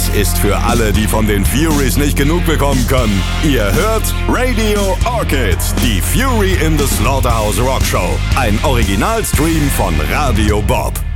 ist für alle, die von den Furies nicht genug bekommen können. Ihr hört Radio Orchid, die Fury in the Slaughterhouse Rock Show. Ein Originalstream von Radio Bob.